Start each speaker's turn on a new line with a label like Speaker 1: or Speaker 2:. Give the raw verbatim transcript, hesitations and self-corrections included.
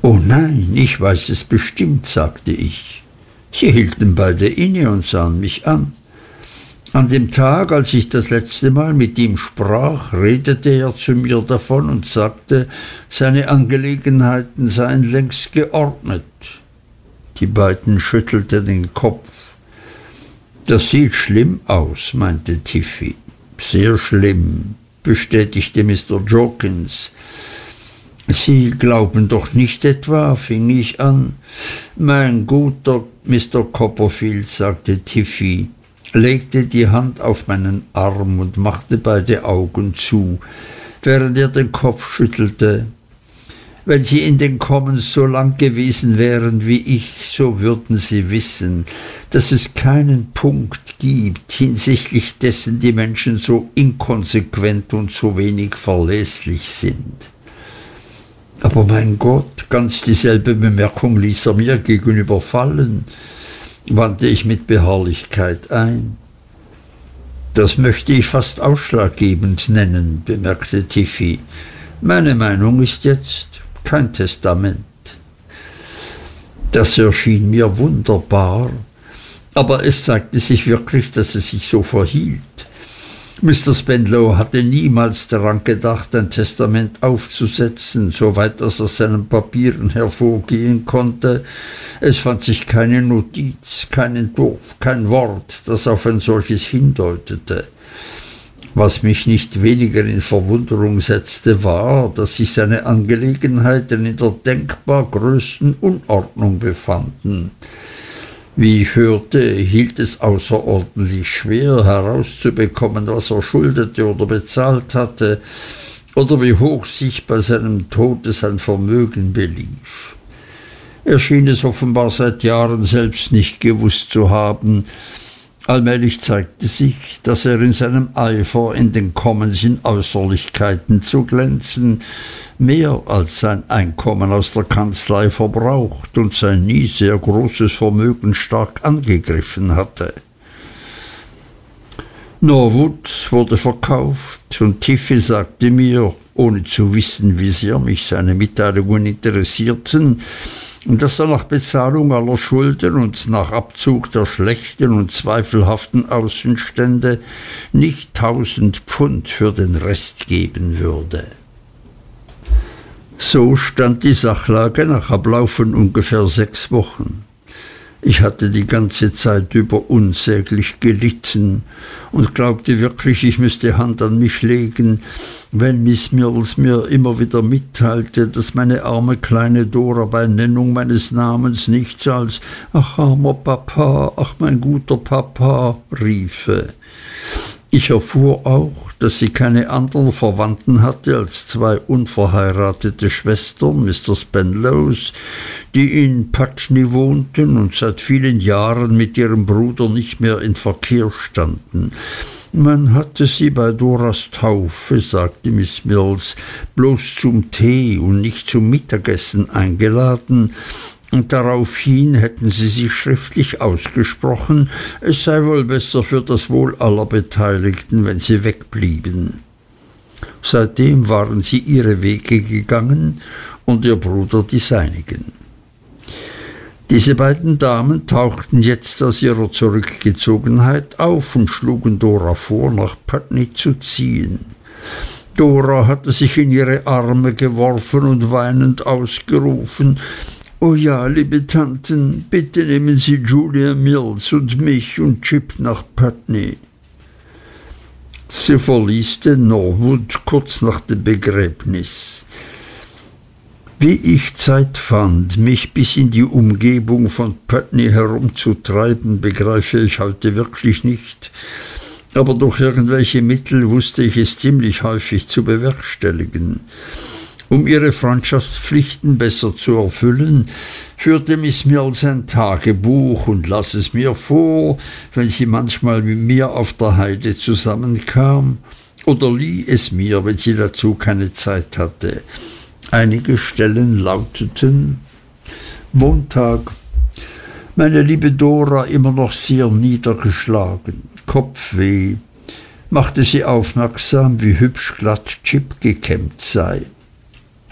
Speaker 1: »Oh nein, ich weiß es bestimmt«, sagte ich. Sie hielten beide inne und sahen mich an. An dem Tag, als ich das letzte Mal mit ihm sprach, redete er zu mir davon und sagte, seine Angelegenheiten seien längst geordnet. Die beiden schüttelten den Kopf. »Das sieht schlimm aus«, meinte Tiffy. »Sehr schlimm«, bestätigte Mister Jorkins. »Sie glauben doch nicht etwa«, fing ich an. »Mein guter Mister Copperfield«, sagte Tiffy, legte die Hand auf meinen Arm und machte beide Augen zu, während er den Kopf schüttelte. »Wenn Sie in den Commons so lang gewesen wären wie ich, so würden Sie wissen, dass es keinen Punkt gibt, hinsichtlich dessen die Menschen so inkonsequent und so wenig verlässlich sind.« »Aber mein Gott, ganz dieselbe Bemerkung ließ er mir gegenüber fallen«, wandte ich mit Beharrlichkeit ein. »Das möchte ich fast ausschlaggebend nennen«, bemerkte Tiffy. »Meine Meinung ist jetzt kein Testament.« Das erschien mir wunderbar, aber es zeigte sich wirklich, dass es sich so verhielt. Mister Spenlow hatte niemals daran gedacht, ein Testament aufzusetzen, soweit das aus seinen Papieren hervorgehen konnte. Es fand sich keine Notiz, kein Entwurf, kein Wort, das auf ein solches hindeutete. Was mich nicht weniger in Verwunderung setzte, war, dass sich seine Angelegenheiten in der denkbar größten Unordnung befanden. Wie ich hörte, hielt es außerordentlich schwer herauszubekommen, was er schuldete oder bezahlt hatte, oder wie hoch sich bei seinem Tode sein Vermögen belief. Er schien es offenbar seit Jahren selbst nicht gewusst zu haben. Allmählich zeigte sich, dass er in seinem Eifer, in den Commons in Äußerlichkeiten zu glänzen, mehr als sein Einkommen aus der Kanzlei verbraucht und sein nie sehr großes Vermögen stark angegriffen hatte. Norwood wurde verkauft und Tiffy sagte mir, ohne zu wissen, wie sehr mich seine Mitteilungen interessierten, dass er nach Bezahlung aller Schulden und nach Abzug der schlechten und zweifelhaften Außenstände nicht tausend Pfund für den Rest geben würde. So stand die Sachlage nach Ablauf von ungefähr sechs Wochen. Ich hatte die ganze Zeit über unsäglich gelitten und glaubte wirklich, ich müsste Hand an mich legen, wenn Miss Mills mir immer wieder mitteilte, dass meine arme kleine Dora bei Nennung meines Namens nichts als »Ach, armer Papa, ach, mein guter Papa« riefe. Ich erfuhr auch, dass sie keine anderen Verwandten hatte als zwei unverheiratete Schwestern Mister Spenlows, die in Putney wohnten und seit vielen Jahren mit ihrem Bruder nicht mehr in Verkehr standen. Man hatte sie bei Doras Taufe, sagte Miss Mills, bloß zum Tee und nicht zum Mittagessen eingeladen, und daraufhin hätten sie sich schriftlich ausgesprochen, es sei wohl besser für das Wohl aller Beteiligten, wenn sie wegblieben. Seitdem waren sie ihre Wege gegangen und ihr Bruder die seinigen. Diese beiden Damen tauchten jetzt aus ihrer Zurückgezogenheit auf und schlugen Dora vor, nach Putney zu ziehen. Dora hatte sich in ihre Arme geworfen und weinend ausgerufen: »Oh ja, liebe Tanten, bitte nehmen Sie Julia Mills und mich und Jip nach Putney.« Sie verließ den Norwood kurz nach dem Begräbnis. Wie ich Zeit fand, mich bis in die Umgebung von Putney herumzutreiben, begreife ich heute wirklich nicht, aber durch irgendwelche Mittel wusste ich es ziemlich häufig zu bewerkstelligen. Um ihre Freundschaftspflichten besser zu erfüllen, führte Miss Mills ein Tagebuch und las es mir vor, wenn sie manchmal mit mir auf der Heide zusammenkam, oder lieh es mir, wenn sie dazu keine Zeit hatte. Einige Stellen lauteten: Montag. Meine liebe Dora immer noch sehr niedergeschlagen, Kopfweh. Machte sie aufmerksam, wie hübsch glatt Jip gekämmt sei.